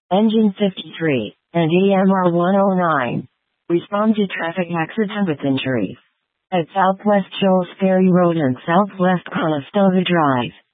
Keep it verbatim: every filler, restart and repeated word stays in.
Engine fifty-three, and E M R one oh nine. Respond to traffic accident with injury. At Southwest Shoals Ferry Road and Southwest Conestoga Drive.